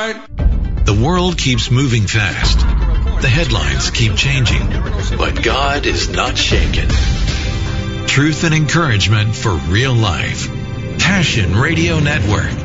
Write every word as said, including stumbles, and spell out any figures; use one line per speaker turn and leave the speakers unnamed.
right.
The world keeps moving fast. The headlines keep changing. But God is not shaken. Truth and encouragement for real life. Passion Radio Network.